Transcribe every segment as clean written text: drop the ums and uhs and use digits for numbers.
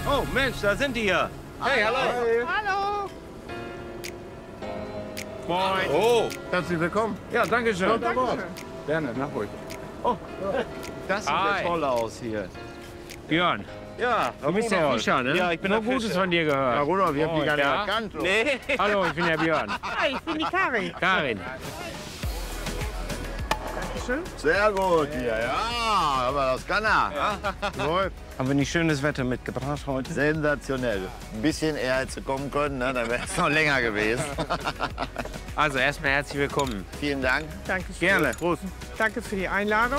Oh, Mensch, da sind die ja. Hey, hallo. Hallo. Moin. Oh, Herzlich willkommen. ja, danke schön. Dankeschön. Gerne, nach ruhig. Oh, das sieht ja toll aus hier. Björn, Ja, du bist der Fischer, ne? Ja, ich bin Nur der Gutes Fischer. von dir gehört. Ja, Rudolf, ich hab dich gar nicht ja? erkannt. du. Nee. Hallo, ich bin der Björn. Hi, ich bin die Karin. Karin. Dankeschön. Sehr gut hier, ja. Aber das kann er. Ja. Läuft. Haben wir nicht schönes Wetter mitgebracht heute? Sensationell. Ein bisschen eher hätte kommen können, ne? Dann wäre es noch länger gewesen. Also erstmal herzlich willkommen. Vielen Dank. Dankeschön. Gerne. Prost. Danke für die Einladung.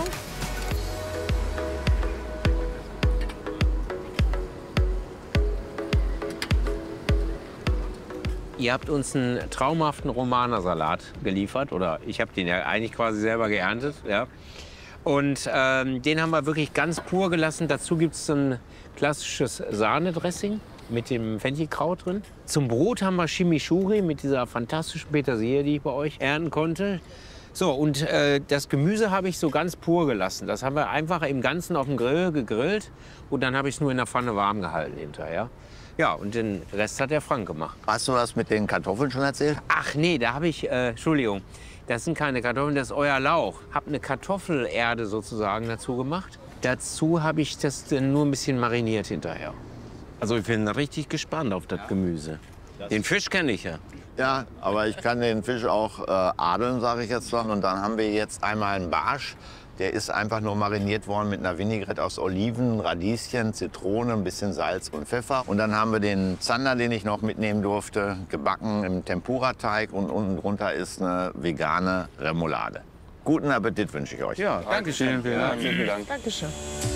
Ihr habt uns einen traumhaften Romanersalat geliefert. Oder ich habe den ja eigentlich quasi selber geerntet. Ja. Und den haben wir wirklich ganz pur gelassen. Dazu gibt es ein klassisches Sahnedressing mit dem Fenchelkraut drin. Zum Brot haben wir Chimichurri mit dieser fantastischen Petersilie, die ich bei euch ernten konnte. So, und das Gemüse habe ich so ganz pur gelassen. Das haben wir einfach im Ganzen auf dem Grill gegrillt. Und dann habe ich es nur in der Pfanne warm gehalten hinterher. Ja, und den Rest hat der Frank gemacht. Hast du das mit den Kartoffeln schon erzählt? Ach nee, da habe ich, Entschuldigung, das sind keine Kartoffeln, das ist euer Lauch. Hab eine Kartoffelerde sozusagen dazu gemacht. Dazu habe ich das dann nur ein bisschen mariniert hinterher. Also ich bin richtig gespannt auf das Gemüse. Den Fisch kenne ich ja. Ja, aber ich kann den Fisch auch adeln, sage ich jetzt mal. Und dann haben wir jetzt einmal einen Barsch. Der ist einfach nur mariniert worden mit einer Vinaigrette aus Oliven, Radieschen, Zitrone, ein bisschen Salz und Pfeffer. Und dann haben wir den Zander, den ich noch mitnehmen durfte, gebacken im Tempura-Teig. Und unten drunter ist eine vegane Remoulade. Guten Appetit wünsche ich euch. Ja, danke schön. Vielen Dank. Vielen Dank. Dankeschön.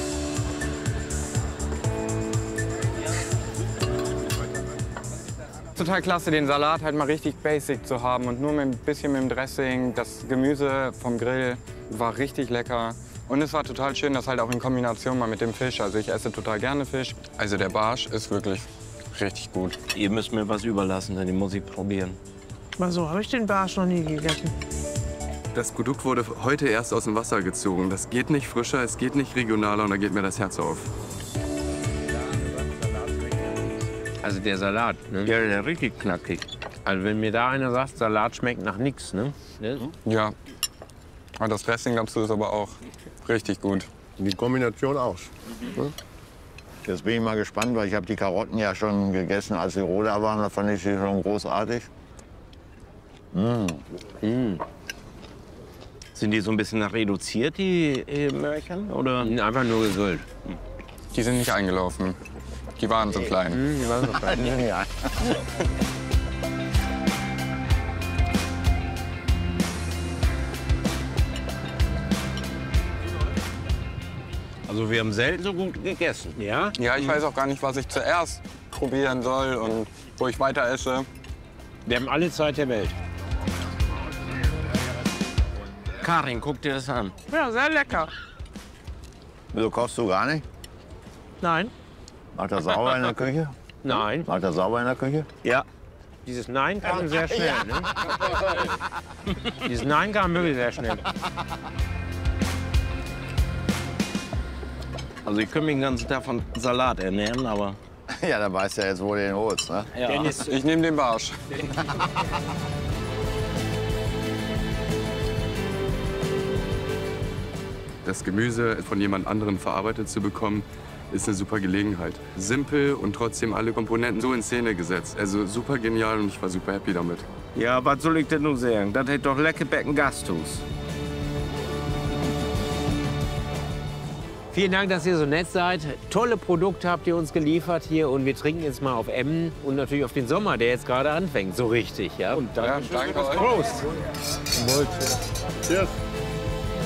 Total klasse, den Salat halt mal richtig basic zu haben und nur mit ein bisschen mit dem Dressing. Das Gemüse vom Grill war richtig lecker. Und es war total schön, das halt auch in Kombination mal mit dem Fisch. Also ich esse total gerne Fisch. Also der Barsch ist wirklich richtig gut. Ihr müsst mir was überlassen, den muss ich probieren. Mal so habe ich den Barsch noch nie gegessen. Das Produkt wurde heute erst aus dem Wasser gezogen. Das geht nicht frischer, es geht nicht regionaler und da geht mir das Herz auf. Also der Salat, ne? Ja, der ist richtig knackig. Also wenn mir da einer sagt, Salat schmeckt nach nichts, ne? Ja. Und das Dressing dazu ist aber auch richtig gut. Die Kombination aus. Jetzt bin ich mal gespannt, weil ich habe die Karotten ja schon gegessen, als sie roh da waren. Da fand ich sie schon großartig. Sind die so ein bisschen reduziert, die Möhrchen? Oder einfach nur gegrillt? Die sind nicht eingelaufen. Die waren so klein. Die waren so klein. Ja. Also wir haben selten so gut gegessen. Ja? Ja, ich weiß auch gar nicht, was ich zuerst probieren soll und wo ich weiter esse. Wir haben alle Zeit der Welt. Karin, guck dir das an. Ja, sehr lecker. Wieso kochst du gar nicht? Nein. Macht er sauber in der Küche? Nein. Macht er sauber in der Küche? Ja. Dieses Nein kam sehr schnell. Ne? Dieses Nein kam wirklich sehr schnell. Also ich könnte mich den ganzen Tag von Salat ernähren, aber... Ja, dann weißt du ja jetzt, wo du den holst. Ne? Ja. Dennis, ich nehme den Barsch. Das Gemüse von jemand anderem verarbeitet zu bekommen, ist eine super Gelegenheit. Simpel und trotzdem alle Komponenten so in Szene gesetzt. Also super genial und ich war super happy damit. Ja, was soll ich denn nun sagen? Das hätte doch Leckebecken Gasthus. Vielen Dank, dass ihr so nett seid. Tolle Produkte habt ihr uns geliefert hier und wir trinken jetzt mal auf Emmen und natürlich auf den Sommer, der jetzt gerade anfängt, so richtig. Ja? Und Ja, danke euch. Prost! Cheers.